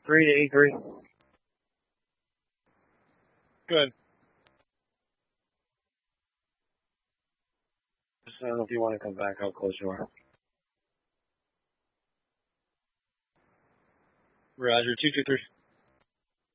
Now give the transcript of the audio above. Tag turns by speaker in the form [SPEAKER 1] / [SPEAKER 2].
[SPEAKER 1] 3 to E3.
[SPEAKER 2] Good.
[SPEAKER 1] Just I don't know if you want to come back, how close you are.
[SPEAKER 2] Roger, 223.